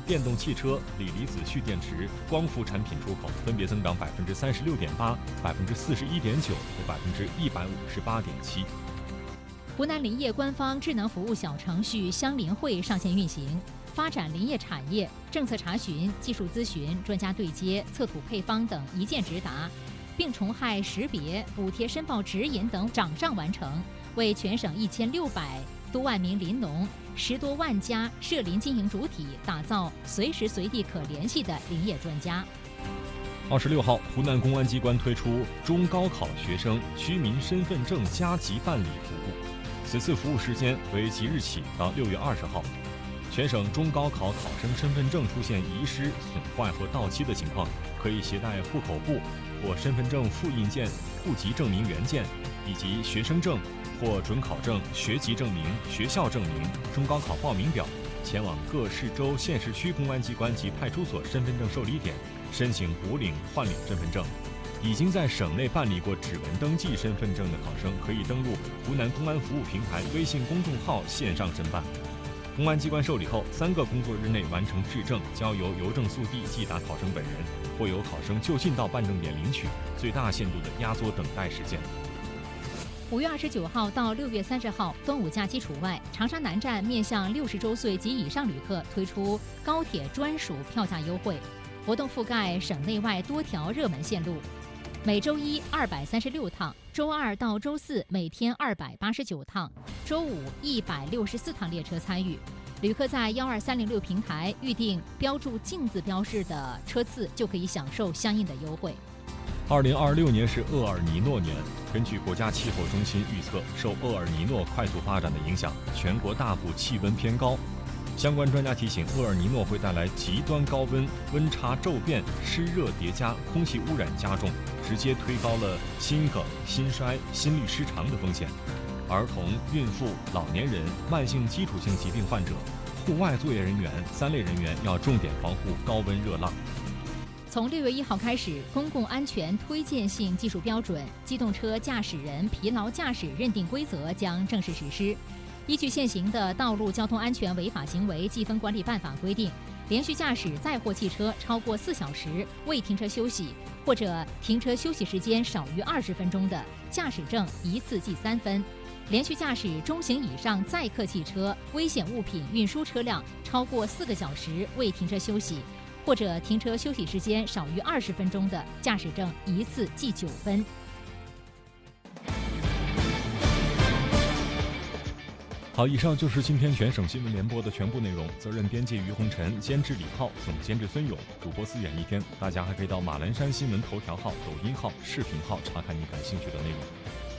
电动汽车、锂离子蓄电池、光伏产品出口分别增长36.8%、41.9%和158.7%。 湖南林业官方智能服务小程序乡林会上线运行，发展林业产业、政策查询、技术咨询、专家对接、测土配方等一键直达，病虫害识别、补贴申报指引等掌上完成，为全省1600多万名林农、10多万家涉林经营主体打造随时随地可联系的林业专家。 26号，湖南公安机关推出中高考学生居民身份证加急办理服务，此次服务时间为即日起到6月20号。全省中高考考生身份证出现遗失、损坏或到期的情况，可以携带户口簿或身份证复印件、户籍证明原件以及学生证或准考证、学籍证明、学校证明、中高考报名表，前往各市州、县市区公安机关及派出所身份证受理点申请补领、换领身份证。已经在省内办理过指纹登记身份证的考生，可以登录湖南公安服务平台微信公众号线上申办。公安机关受理后3个工作日内完成质证，交由邮政速递寄达考生本人，或由考生就近到办证点领取，最大限度的压缩等待时间。 5月29号到6月30号，端午假期除外，长沙南站面向60周岁及以上旅客推出高铁专属票价优惠，活动覆盖省内外多条热门线路。每周一236趟，周二到周四每天289趟，周五164趟列车参与。旅客在12306平台预订标注镜字标示的车次，就可以享受相应的优惠。 2026年是厄尔尼诺年，根据国家气候中心预测，受厄尔尼诺快速发展的影响，全国大部气温偏高。相关专家提醒，厄尔尼诺会带来极端高温、温差骤变、湿热叠加、空气污染加重，直接推高了心梗、心衰、心律失常的风险。儿童、孕妇、老年人、慢性基础性疾病患者、户外作业人员3类人员要重点防护高温热浪。 从6月1号开始，公共安全推荐性技术标准《机动车驾驶人疲劳驾驶认定规则》将正式实施。依据现行的《道路交通安全违法行为记分管理办法》规定，连续驾驶载货汽车超过4小时未停车休息，或者停车休息时间少于20分钟的，驾驶证一次记3分；连续驾驶中型以上载客汽车、危险物品运输车辆超过4个小时未停车休息，或者停车休息时间少于20分钟的，驾驶证一次记9分。 好，以上就是今天全省新闻联播的全部内容。责任编辑于红尘，监制李浩，总监制孙勇，主播思远一天。大家还可以到马栏山新闻头条号、抖音号、视频号查看你感兴趣的内容。